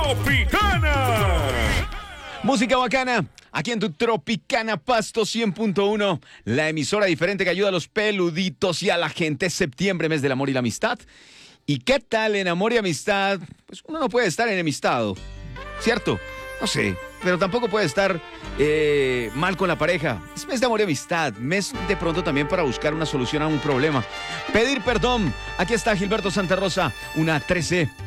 Tropicana. Música bacana, aquí en tu Tropicana Pasto 100.1, la emisora diferente que ayuda a los peluditos y a la gente. Septiembre, mes del amor y la amistad. ¿Y qué tal en amor y amistad? Pues uno no puede estar enemistado, ¿cierto? No sé, pero tampoco puede estar mal con la pareja. Es mes de amor y amistad, mes de pronto también para buscar una solución a un problema. Pedir perdón, aquí está Gilberto Santa Rosa, una 13.